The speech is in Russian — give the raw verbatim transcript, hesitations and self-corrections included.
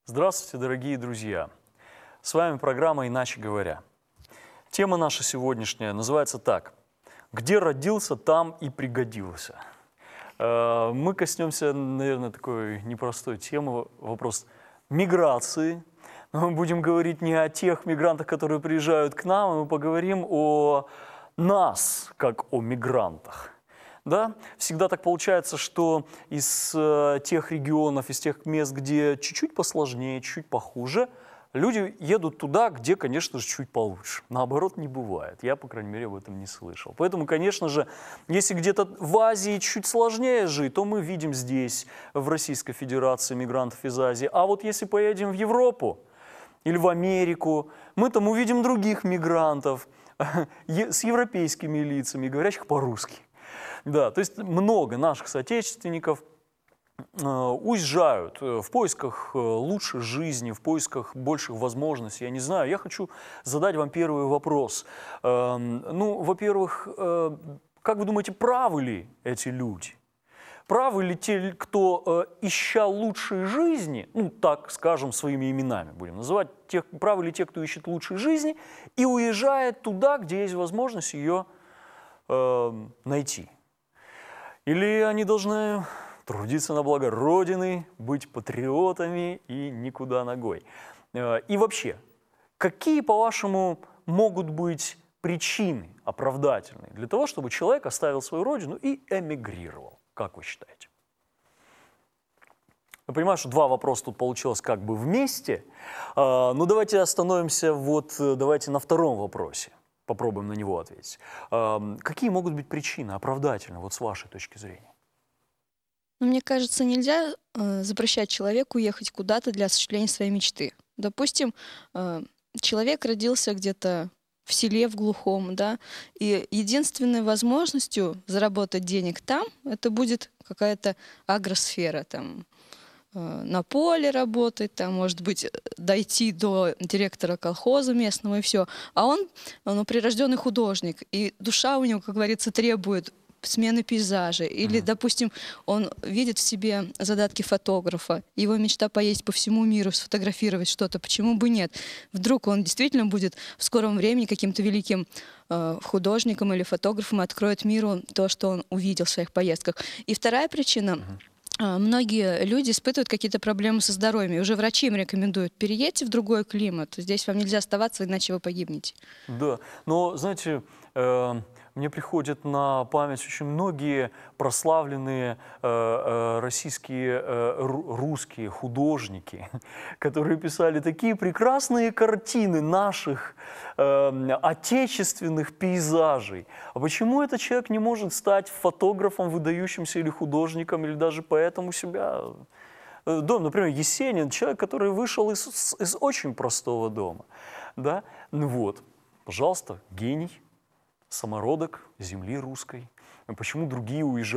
Здравствуйте, дорогие друзья! С вами программа «Иначе говоря». Тема наша сегодняшняя называется так: «Где родился, там и пригодился». Э, Мы коснемся, наверное, такой непростой темы, вопрос миграции. Мы будем говорить не о тех мигрантах, которые приезжают к нам, а мы поговорим о нас, как о мигрантах. Да? Всегда так получается, что из э, тех регионов, из тех мест, где чуть-чуть посложнее, чуть похуже, люди едут туда, где, конечно же, чуть получше. Наоборот, не бывает. Я, по крайней мере, об этом не слышал. Поэтому, конечно же, если где-то в Азии чуть сложнее жить, то мы видим здесь, в Российской Федерации, мигрантов из Азии. А вот если поедем в Европу или в Америку, мы там увидим других мигрантов с европейскими лицами, говорящих по-русски. Да, то есть много наших соотечественников э, уезжают в поисках лучшей жизни, в поисках больших возможностей. Я не знаю, я хочу задать вам первый вопрос. Э, ну, во-первых, э, как вы думаете, правы ли эти люди? Правы ли те, кто, э, ища лучшей жизни, ну, так скажем, своими именами будем называть, тех, правы ли те, кто ищет лучшей жизни и уезжает туда, где есть возможность ее э, найти? Или они должны трудиться на благо Родины, быть патриотами и никуда ногой? И вообще, какие, по-вашему, могут быть причины оправдательные для того, чтобы человек оставил свою Родину и эмигрировал? Как вы считаете? Я понимаю, что два вопроса тут получилось как бы вместе. Ну, давайте остановимся вот, давайте на втором вопросе. Попробуем на него ответить. Какие могут быть причины оправдательные, вот с вашей точки зрения? Ну, мне кажется, нельзя э, запрещать человеку ехать куда-то для осуществления своей мечты. Допустим, э, человек родился где-то в селе, в глухом, да, и единственной возможностью заработать денег там, это будет какая-то агросфера, там, э, на поле работать, там, может быть, э, дойти до директора колхоза местного и все. А он, ну, прирожденный художник, и душа у него, как говорится, требует смены пейзажа. Или, Мгм. допустим, он видит в себе задатки фотографа, его мечта поездить по всему миру, сфотографировать что-то, почему бы нет? Вдруг он действительно будет в скором времени каким-то великим э, художником или фотографом и откроет миру то, что он увидел в своих поездках. И вторая причина. Мгм. А, Многие люди испытывают какие-то проблемы со здоровьем. И уже врачи им рекомендуют: переедьте в другой климат. Здесь вам нельзя оставаться, иначе вы погибнете. Да, но, знаете, э, мне приходят на память очень многие прославленные э, э, российские, э, ру- русские художники, которые писали такие прекрасные картины наших э, отечественных пейзажей. А почему этот человек не может стать фотографом, выдающимся, или художником, или даже поэтом у себя э, дома? Например, Есенин, человек, который вышел из, из очень простого дома. Да? Ну вот, пожалуйста, гений, самородок земли русской. Почему другие уезжают?